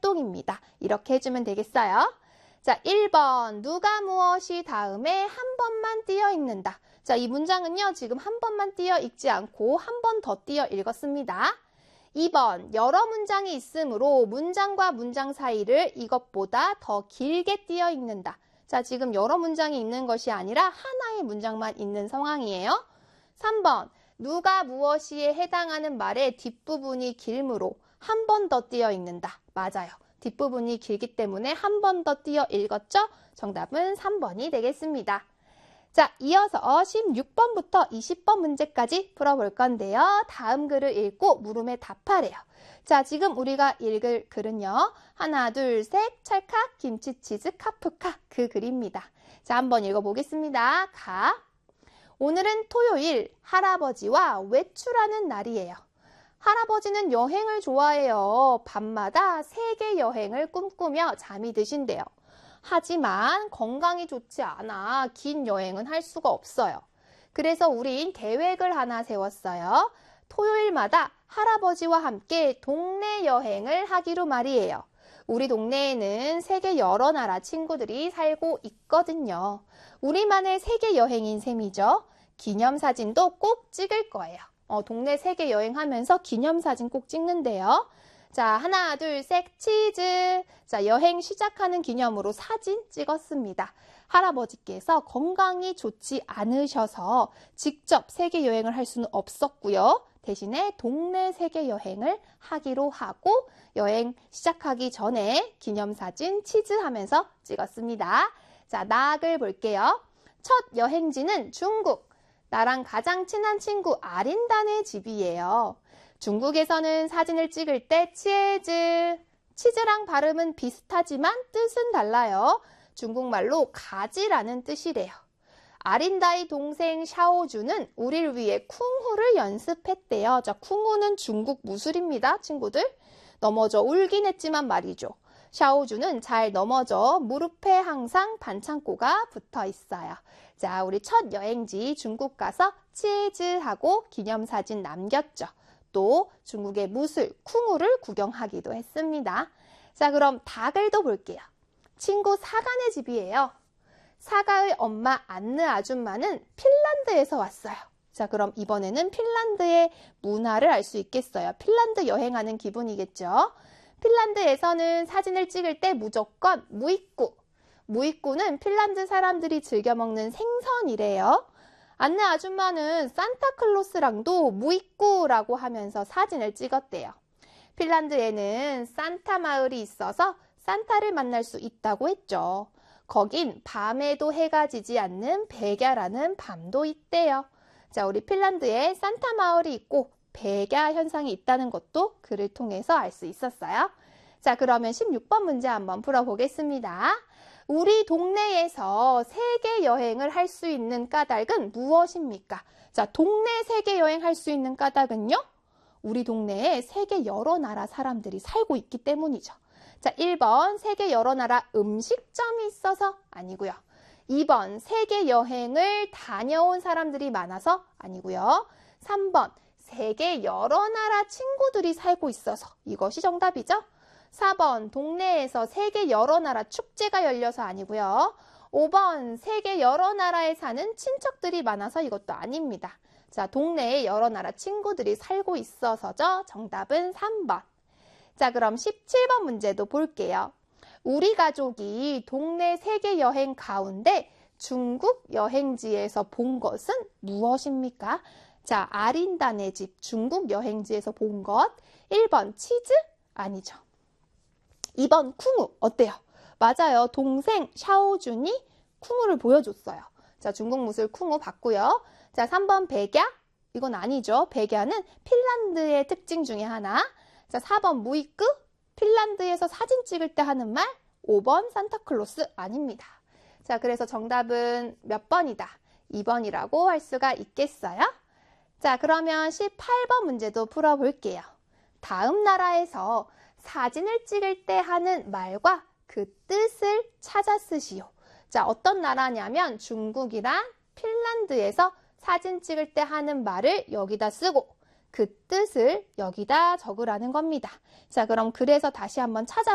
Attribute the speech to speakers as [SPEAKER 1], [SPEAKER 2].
[SPEAKER 1] 활동입니다. 이렇게 해주면 되겠어요. 자, 1번 누가 무엇이 다음에 한 번만 띄어 읽는다. 자, 이 문장은요, 지금 한 번만 띄어 읽지 않고 한 번 더 띄어 읽었습니다. 2번 여러 문장이 있으므로 문장과 문장 사이를 이것보다 더 길게 띄어 읽는다. 자, 지금 여러 문장이 있는 것이 아니라 하나의 문장만 있는 상황이에요. 3번 누가 무엇이에 해당하는 말의 뒷부분이 길므로 한 번 더 띄어 읽는다. 맞아요. 뒷부분이 길기 때문에 한 번 더 띄어 읽었죠? 정답은 3번이 되겠습니다. 자, 이어서 16번부터 20번 문제까지 풀어볼 건데요. 다음 글을 읽고 물음에 답하래요. 자, 지금 우리가 읽을 글은요. 하나, 둘, 셋, 찰칵, 김치, 치즈, 카프카 그 글입니다. 자, 한번 읽어보겠습니다. 오늘은 토요일 할아버지와 외출하는 날이에요. 할아버지는 여행을 좋아해요. 밤마다 세계 여행을 꿈꾸며 잠이 드신대요. 하지만 건강이 좋지 않아 긴 여행은 할 수가 없어요. 그래서 우린 계획을 하나 세웠어요. 토요일마다 할아버지와 함께 동네 여행을 하기로 말이에요. 우리 동네에는 세계 여러 나라 친구들이 살고 있거든요. 우리만의 세계 여행인 셈이죠. 기념사진도 꼭 찍을 거예요. 동네 세계 여행하면서 기념사진 꼭 찍는데요. 자, 하나, 둘, 셋, 치즈. 자, 여행 시작하는 기념으로 사진 찍었습니다. 할아버지께서 건강이 좋지 않으셔서 직접 세계 여행을 할 수는 없었고요. 대신에 동네 세계 여행을 하기로 하고 여행 시작하기 전에 기념사진 치즈 하면서 찍었습니다. 자, 나글 볼게요. 첫 여행지는 중국. 나랑 가장 친한 친구 아린단의 집이에요. 중국에서는 사진을 찍을 때 치즈랑 발음은 비슷하지만 뜻은 달라요. 중국말로 가지라는 뜻이래요. 아린다의 동생 샤오주는 우리를 위해 쿵후를 연습했대요. 자, 쿵후는 중국 무술입니다, 친구들. 넘어져 울긴 했지만 말이죠. 샤오주는 잘 넘어져 무릎에 항상 반창고가 붙어 있어요. 자, 우리 첫 여행지 중국 가서 치즈하고 기념사진 남겼죠. 또 중국의 무술, 쿵우를 구경하기도 했습니다. 자, 그럼 다글도 볼게요. 친구 사간의 집이에요. 사가의 엄마 안느 아줌마는 핀란드에서 왔어요. 자, 그럼 이번에는 핀란드의 문화를 알 수 있겠어요. 핀란드 여행하는 기분이겠죠. 핀란드에서는 사진을 찍을 때 무조건 무익구. 무익구는 핀란드 사람들이 즐겨 먹는 생선이래요. 안내 아줌마는 산타클로스랑도 무익구라고 하면서 사진을 찍었대요. 핀란드에는 산타 마을이 있어서 산타를 만날 수 있다고 했죠. 거긴 밤에도 해가 지지 않는 백야라는 밤도 있대요. 자, 우리 핀란드에 산타 마을이 있고 백야 현상이 있다는 것도 글을 통해서 알 수 있었어요. 자, 그러면 16번 문제 한번 풀어보겠습니다. 우리 동네에서 세계 여행을 할 수 있는 까닭은 무엇입니까? 자, 동네 세계 여행 할 수 있는 까닭은요? 우리 동네에 세계 여러 나라 사람들이 살고 있기 때문이죠. 자, 1번 세계 여러 나라 음식점이 있어서 아니고요. 2번 세계 여행을 다녀온 사람들이 많아서 아니고요. 3번 세계 여러 나라 친구들이 살고 있어서 이것이 정답이죠. 4번 동네에서 세계 여러 나라 축제가 열려서 아니고요. 5번 세계 여러 나라에 사는 친척들이 많아서 이것도 아닙니다. 자, 동네에 여러 나라 친구들이 살고 있어서죠. 정답은 3번. 자, 그럼 17번 문제도 볼게요. 우리 가족이 동네 세계 여행 가운데 중국 여행지에서 본 것은 무엇입니까? 자, 아린단의 집 중국 여행지에서 본 것. 1번 치즈? 아니죠. 2번 쿵우 어때요? 맞아요. 동생 샤오준이 쿵우를 보여줬어요. 자, 중국 무술 쿵우 봤고요. 자, 3번 백야? 이건 아니죠. 백야는 핀란드의 특징 중에 하나. 자, 4번 무이끄? 핀란드에서 사진 찍을 때 하는 말. 5번 산타클로스 아닙니다. 자, 그래서 정답은 몇 번이다? 2번이라고 할 수가 있겠어요? 자, 그러면 18번 문제도 풀어볼게요. 다음 나라에서 사진을 찍을 때 하는 말과 그 뜻을 찾아 쓰시오. 자, 어떤 나라냐면 중국이랑 핀란드에서 사진 찍을 때 하는 말을 여기다 쓰고 그 뜻을 여기다 적으라는 겁니다. 자, 그럼 그래서 다시 한번 찾아